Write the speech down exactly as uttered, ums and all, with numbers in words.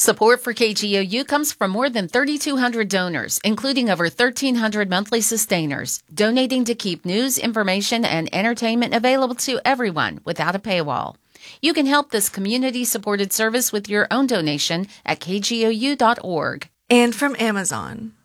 Support for K G O U comes from more than thirty-two hundred donors, including over thirteen hundred monthly sustainers, donating to keep news, information, and entertainment available to everyone without a paywall. You can help this community-supported service with your own donation at k g o u dot org. And from Amazon.